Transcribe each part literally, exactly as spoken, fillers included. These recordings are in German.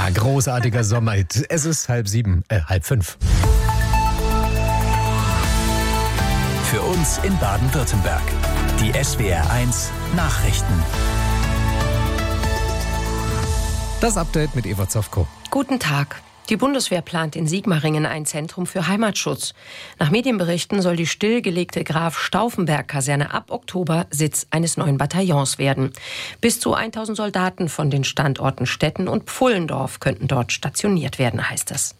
Ja, großartiger Sommerhit. Es ist halb sieben, äh, halb fünf. Für uns in Baden-Württemberg. Die S W R eins Nachrichten. Das Update mit Eva Zofko. Guten Tag. Die Bundeswehr plant in Sigmaringen ein Zentrum für Heimatschutz. Nach Medienberichten soll die stillgelegte Graf-Stauffenberg-Kaserne ab Oktober Sitz eines neuen Bataillons werden. Bis zu tausend Soldaten von den Standorten Stetten und Pfullendorf könnten dort stationiert werden, heißt es.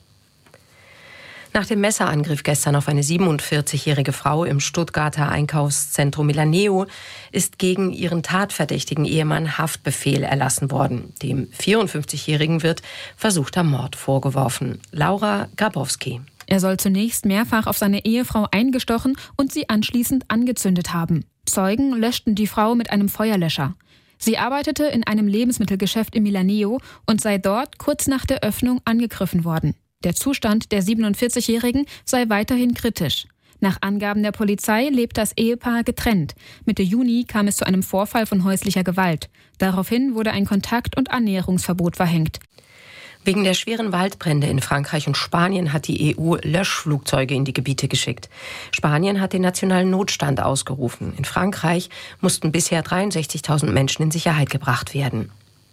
Nach dem Messerangriff gestern auf eine siebenundvierzigjährige Frau im Stuttgarter Einkaufszentrum Milaneo ist gegen ihren tatverdächtigen Ehemann Haftbefehl erlassen worden. Dem vierundfünfzigjährigen wird versuchter Mord vorgeworfen. Laura Grabowski. Er soll zunächst mehrfach auf seine Ehefrau eingestochen und sie anschließend angezündet haben. Zeugen löschten die Frau mit einem Feuerlöscher. Sie arbeitete in einem Lebensmittelgeschäft in Milaneo und sei dort kurz nach der Öffnung angegriffen worden. Der Zustand der siebenundvierzigjährigen sei weiterhin kritisch. Nach Angaben der Polizei lebt das Ehepaar getrennt. Mitte Juni kam es zu einem Vorfall von häuslicher Gewalt. Daraufhin wurde ein Kontakt- und Annäherungsverbot verhängt. Wegen der schweren Waldbrände in Frankreich und Spanien hat die E U Löschflugzeuge in die Gebiete geschickt. Spanien hat den nationalen Notstand ausgerufen. In Frankreich mussten bisher dreiundsechzigtausend Menschen in Sicherheit gebracht werden.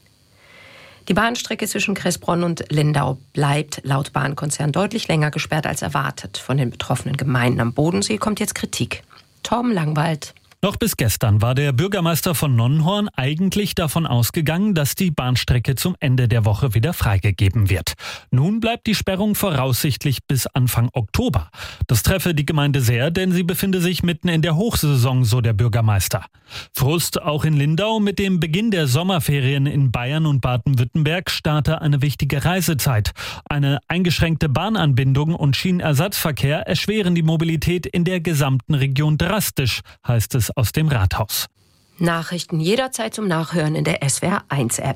Die Bahnstrecke zwischen Kressbronn und Lindau bleibt laut Bahnkonzern deutlich länger gesperrt als erwartet. Von den betroffenen Gemeinden am Bodensee kommt jetzt Kritik. Torben Langwald. Noch bis gestern war der Bürgermeister von Nonnenhorn eigentlich davon ausgegangen, dass die Bahnstrecke zum Ende der Woche wieder freigegeben wird. Nun bleibt die Sperrung voraussichtlich bis Anfang Oktober. Das treffe die Gemeinde sehr, denn sie befinde sich mitten in der Hochsaison, so der Bürgermeister. Frust auch in Lindau. Mit dem Beginn der Sommerferien in Bayern und Baden-Württemberg starte eine wichtige Reisezeit. Eine eingeschränkte Bahnanbindung und Schienenersatzverkehr erschweren die Mobilität in der gesamten Region drastisch, heißt es aus dem Rathaus. Nachrichten jederzeit zum Nachhören in der S W R eins App.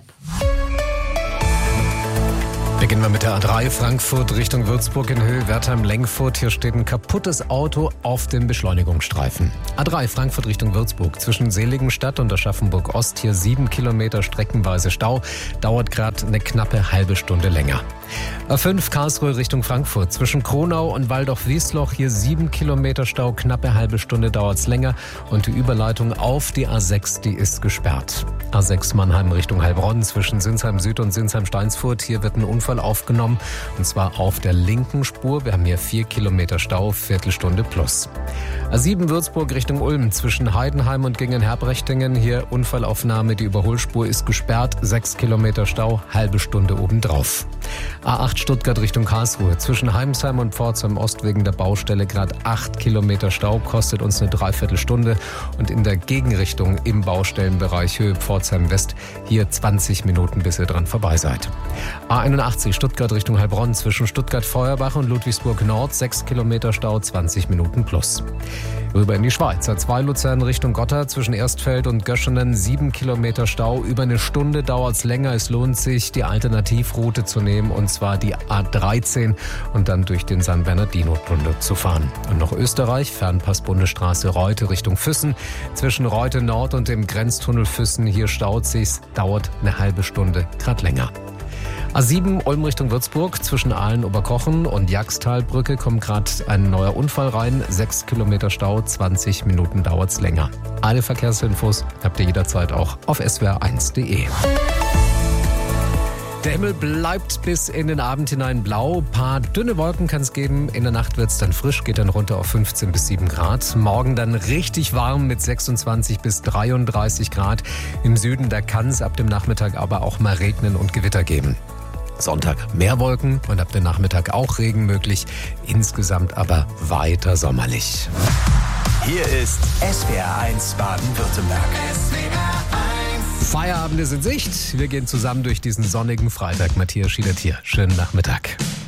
Beginnen wir mit der A drei Frankfurt Richtung Würzburg in Höhe Wertheim-Lengfurt. Hier steht ein kaputtes Auto auf dem Beschleunigungsstreifen. A drei Frankfurt Richtung Würzburg zwischen Seligenstadt und Aschaffenburg Ost. Hier sieben Kilometer streckenweise Stau. Dauert gerade eine knappe halbe Stunde länger. A fünf Karlsruhe Richtung Frankfurt zwischen Kronau und Waldorf-Wiesloch. Hier sieben Kilometer Stau. Knappe halbe Stunde dauert es länger. Und die Überleitung auf die A sechs, die ist gesperrt. A sechs Mannheim Richtung Heilbronn zwischen Sinsheim Süd und Sinsheim-Steinsfurt. Hier wird ein Unfall aufgenommen, und zwar auf der linken Spur. Wir haben hier vier Kilometer Stau, Viertelstunde plus. A sieben Würzburg Richtung Ulm zwischen Heidenheim und Gingen-Herbrechtingen. Hier Unfallaufnahme, die Überholspur ist gesperrt, sechs Kilometer Stau, halbe Stunde obendrauf. A acht Stuttgart Richtung Karlsruhe zwischen Heimsheim und Pforzheim Ost wegen der Baustelle gerade acht Kilometer Stau, kostet uns eine Dreiviertelstunde. Und in der Gegenrichtung im Baustellenbereich Höhe Pforzheim West hier zwanzig Minuten, bis ihr dran vorbei seid. A einundachtzig Stuttgart Richtung Heilbronn zwischen Stuttgart-Feuerbach und Ludwigsburg Nord, sechs Kilometer Stau, zwanzig Minuten plus. Rüber in die Schweiz. A zwei Luzern Richtung Gotha zwischen Erstfeld und Göschenen, sieben Kilometer Stau. Über eine Stunde dauert es länger. Es lohnt sich, die Alternativroute zu nehmen, und zwar die A dreizehn und dann durch den San Bernardino-Tunnel zu fahren. Und noch Österreich, Fernpass Bundesstraße Reute Richtung Füssen. Zwischen Reute Nord und dem Grenztunnel Füssen, hier staut sich's, dauert eine halbe Stunde, grad länger. A sieben Ulm Richtung Würzburg zwischen Aalen-Oberkochen und Jagstalbrücke kommt gerade ein neuer Unfall rein. Sechs Kilometer Stau, zwanzig Minuten dauert's länger. Alle Verkehrsinfos habt ihr jederzeit auch auf S W R eins punkt de. Der Himmel bleibt bis in den Abend hinein blau. Ein paar dünne Wolken kann es geben. In der Nacht wird es dann frisch, geht dann runter auf fünfzehn bis sieben Grad. Morgen dann richtig warm mit sechsundzwanzig bis dreiunddreißig Grad. Im Süden, da kann es ab dem Nachmittag aber auch mal regnen und Gewitter geben. Sonntag mehr Wolken und ab dem Nachmittag auch Regen möglich. Insgesamt aber weiter sommerlich. Hier ist S W R eins Baden-Württemberg. Feierabend ist in Sicht. Wir gehen zusammen durch diesen sonnigen Freitag. Matthias Schiedert hier. Schönen Nachmittag.